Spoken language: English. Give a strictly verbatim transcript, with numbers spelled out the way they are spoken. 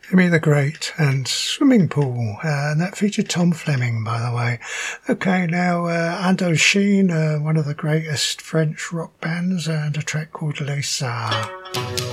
Lemmy the Great and Swimming Pool, uh, and that featured Tom Fleming, by the way. Okay, now uh, Indochine, uh, one of the greatest French rock bands, and a track called Lisa.